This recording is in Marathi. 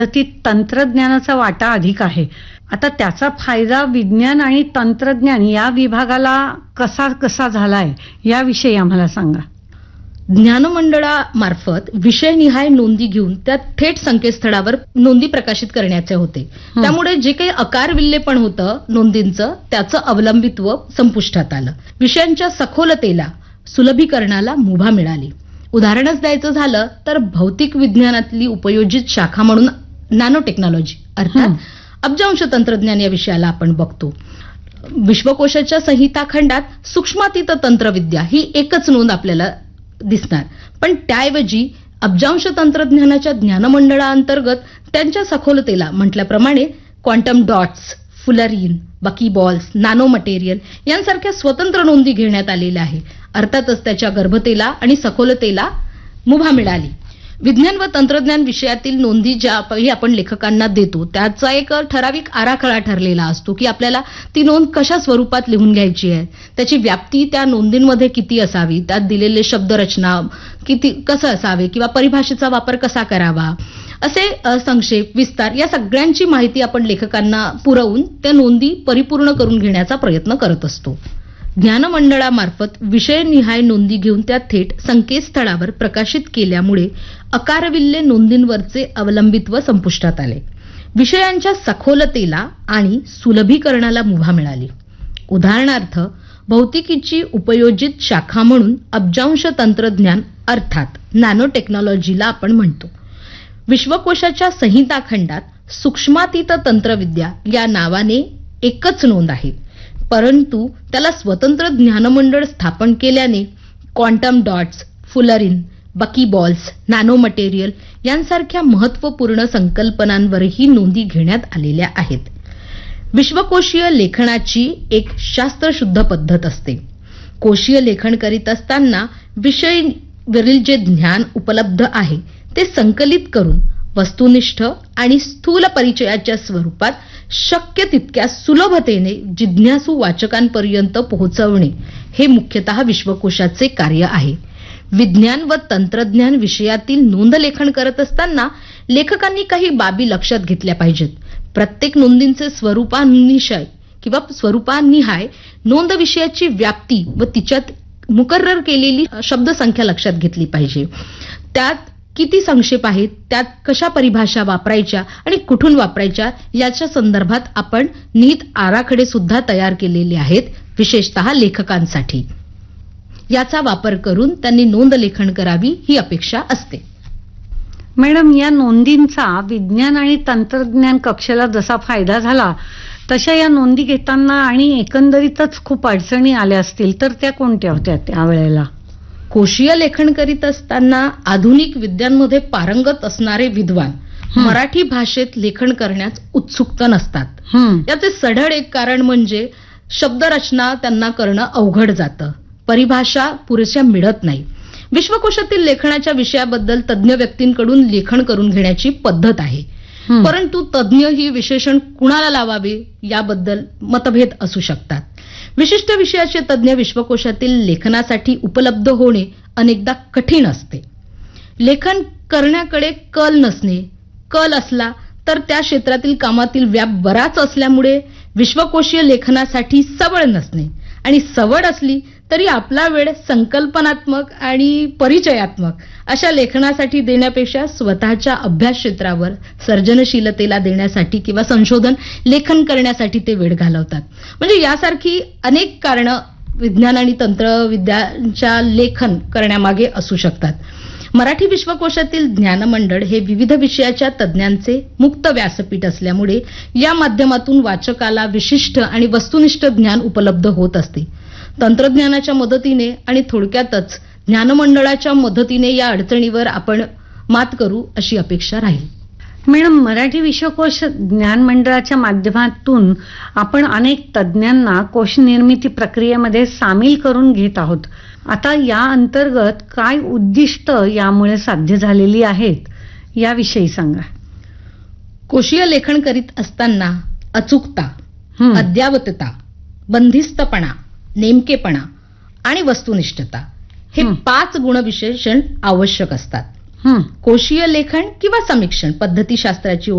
ती तंत्रज्ञानाचा वाटा अधिक आहे. आता त्याचा फायदा विज्ञान आणि तंत्रज्ञान या विभागाला कसा कसा झालाय याविषयी आम्हाला सांगा. ज्ञानमंडळामार्फत विषयनिहाय नोंदी घेऊन त्या थेट संकेतस्थळावर नोंदी प्रकाशित करण्याचे होते. त्यामुळे जे काही आकारविल्लेपण होतं नोंदींचं त्याचं अवलंबित्व संपुष्टात आलं. विषयांच्या सखोलतेला सुलभीकरणाला मुभा मिळाली. उदाहरणच द्यायचं झालं तर भौतिक विज्ञानातली उपयोजित शाखा म्हणून नॅनो टेक्नॉलॉजी अर्थात अब्जांश तंत्रज्ञान या विषयाला आपण बघतो. विश्वकोशाच्या संहिता खंडात सूक्ष्मातीत तंत्रविद्या ही एकच नोंद आपल्याला दिसणार, पण त्याऐवजी अब्जांश तंत्रज्ञानाच्या ज्ञानमंडळाअंतर्गत त्यांच्या सखोलतेला म्हटल्याप्रमाणे quantum dots, fullerene, बकीबॉल्स, nano material यांसारख्या स्वतंत्र नोंदी घेण्यात आलेल्या आहे. अर्थातच त्याच्या गर्भतेला आणि सखोलतेला मुभा मिळाली. विज्ञान व तंत्रज्ञान विषयातील नोंदी ज्या आपण लेखकांना देतो त्याचा एक ठराविक आराखडा ठरलेला असतो की आपल्याला ती नोंद कशा स्वरूपात लिहून घ्यायची आहे, त्याची व्याप्ती त्या नोंदींमध्ये किती असावी, त्यात दिलेले शब्दरचना कसं असावे किंवा परिभाषेचा वापर कसा करावा, असे संक्षेप, विस्तार या सगळ्यांची माहिती आपण लेखकांना पुरवून त्या नोंदी परिपूर्ण करून घेण्याचा प्रयत्न करत असतो. ज्ञानमंडळामार्फत विषयनिहाय नोंदी घेऊन त्या थेट संकेतस्थळावर प्रकाशित केल्यामुळे आकारविल्ले नोंदींवरचे अवलंबित्व संपुष्टात आले. विषयांच्या सखोलतेला आणि सुलभीकरणाला मुभा मिळाली. उदाहरणार्थ भौतिकीची उपयोजित शाखा म्हणून अब्जांश तंत्रज्ञान अर्थात नॅनो टेक्नॉलॉजीला आपण म्हणतो. विश्वकोशाच्या संहिता खंडात सूक्ष्मातीत तंत्रविद्या या नावाने एकच नोंद आहे, परंतु त्याला स्वतंत्र ज्ञानमंडळ स्थापन केल्याने quantum dots, fullerene, बकीबॉल्स, nano material यांसारख्या महत्वपूर्ण संकल्पनांवरही नोंदी घेण्यात आलेल्या आहेत. विश्वकोशीय लेखनाची एक शास्त्रशुद्ध पद्धत असते. कोशीय लेखन करीत असताना विषयावरील जे ज्ञान उपलब्ध आहे ते संकलित करून वस्तुनिष्ठ आणि स्थूल परिचयाच्या स्वरूपात शक्य तितक्या सुलभतेने जिज्ञासू वाचकांपर्यंत पोहोचवणे हे मुख्यतः विश्वकोशाचे कार्य आहे. विज्ञान व तंत्रज्ञान विषयातील नोंदलेखन करत असताना लेखकांनी काही बाबी लक्षात घेतल्या पाहिजेत. प्रत्येक नोंदींचे स्वरूपानिशय किंवा स्वरूपानिहाय नोंद विषयाची व्याप्ती व तिच्यात मुकर्रर केलेली शब्दसंख्या लक्षात घेतली पाहिजे. त्यात किती संक्षेप आहेत, त्यात कशा परिभाषा वापरायच्या आणि कुठून वापरायच्या याच्या संदर्भात आपण निहित आराखडे सुद्धा तयार केलेले आहेत, विशेषतः लेखकांसाठी. याचा वापर करून त्यांनी नोंद लेखन करावी ही अपेक्षा असते. मॅडम, या नोंदींचा विज्ञान आणि तंत्रज्ञान कक्षेला जसा फायदा झाला तशा या नोंदी घेताना आणि एकंदरीतच खूप अडचणी आल्या असतील तर त्या कोणत्या होत्या त्यावेळेला? कोशीय लेखन करीत असताना आधुनिक विद्यांमध्ये पारंगत असणारे विद्वान मराठी भाषेत लेखन करण्यास उत्सुक नसतात. याचे सढळ एक कारण म्हणजे शब्दरचना त्यांना करणं अवघड जातं, परिभाषा पुरेशा मिळत नाही. विश्वकोशातील लेखनाच्या विषयाबद्दल तज्ज्ञ व्यक्तींकडून लेखन करून घेण्याची पद्धत आहे, परंतु तज्ज्ञ ही विशेषण कुणाला लावावे याबद्दल मतभेद असू शकतात. विशिष्ट विषयाचे तज्ज्ञ विश्वकोशातील लेखनासाठी उपलब्ध होणे अनेकदा कठीण असते. लेखन करण्याकडे कल नसणे, कल असला तर त्या क्षेत्रातील कामातील व्याप बराच असल्यामुळे विश्वकोशीय लेखनासाठी सवड नसणे आणि सवड असली तरी आपला वेळ संकल्पनात्मक आणि परिचयात्मक अशा लेखनासाठी देण्यापेक्षा स्वतःच्या अभ्यास क्षेत्रावर सर्जनशीलतेला देण्यासाठी किंवा संशोधन लेखन करण्यासाठी ते वेळ घालवतात. म्हणजे यासारखी अनेक कारणं विज्ञान आणि तंत्रविद्यांच्या लेखन करण्यामागे असू शकतात. मराठी विश्वकोशातील ज्ञानमंडळ हे विविध विषयाच्या तज्ज्ञांचे मुक्त व्यासपीठ असल्यामुळे या माध्यमातून वाचकाला विशिष्ट आणि वस्तुनिष्ठ ज्ञान उपलब्ध होत असते. तंत्रज्ञानाच्या मदतीने आणि थोडक्यातच ज्ञानमंडळाच्या मदतीने या अडचणीवर आपण मात करू अशी अपेक्षा राहील. मॅडम, मराठी विश्वकोश ज्ञान मंडळाच्या माध्यमातून आपण अनेक तज्ज्ञांना कोश निर्मिती प्रक्रियेमध्ये सामील करून घेत आहोत. आता या अंतर्गत काय उद्दिष्ट यामुळे साध्य झालेली आहेत याविषयी सांगा. कोशीय लेखन करीत असताना अचूकता, अद्यावतता, बंदिस्तपणा, नेमकेपणा आणि वस्तुनिष्ठता हे 5 गुणविशेषण आवश्यक असतात. कोशीय लेखन किंवा समीक्षण पद्धतीशास्त्राची